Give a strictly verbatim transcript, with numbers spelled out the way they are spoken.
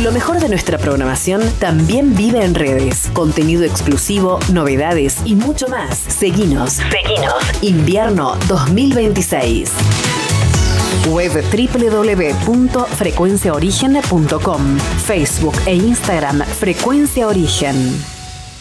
Lo mejor de nuestra programación también vive en redes. Contenido exclusivo, novedades y mucho más. Seguinos. Seguinos. Invierno dos mil veintiséis. Web doble u doble u doble u punto frecuencia origen punto com. Facebook e Instagram Frecuencia Origen.